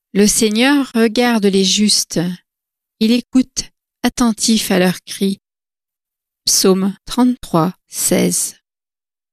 Le Seigneur regarde les justes. Il écoute, attentif à leurs cris. Psaume 33, 16.